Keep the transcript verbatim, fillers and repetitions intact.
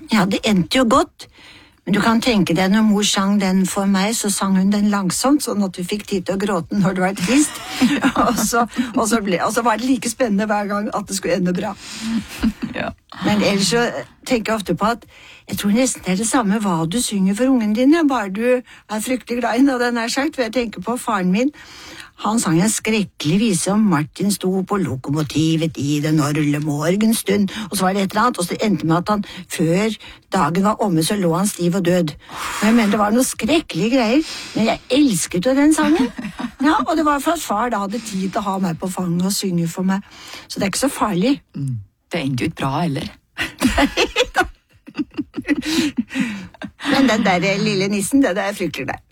Ja, det endte jo godt. Men du kan tenke deg, når mor sang den for meg, så sang hun den langsomt, sånn at du fikk tid til å gråte når det var trist. og, så, og, så ble, og så var det like spennende hver gang at det skulle ende bra. Ja. Men ellers så tenker jeg ofte på at jeg tror nesten det er det samme hva du synger for ungen din, bare du er fryktelig glad i den, og den er sagt, for jeg tenker på faren min. Han sang en skrekkelig vise om Martin sto på lokomotivet i den orle morgenstund, og så var det et eller annet, og så endte med at han, før dagen var omme, så lå han stiv og død. Og jeg mener, det var noen skrekkelige greier, men jeg elsket jo den sangen. Ja, og det var for at far da hadde tid til å ha meg på fanget og synge for meg, så det er ikke så farlig. Mm. Det endte jo ikke bra, heller. Men den der lille nissen, det er fryktelig der.